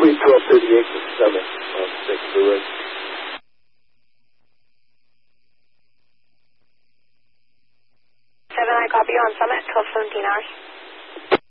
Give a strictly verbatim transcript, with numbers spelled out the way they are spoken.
Probably twelve thirty-eight to seven on six direct. seven, I copy you on Summit, twelve seventeen hours.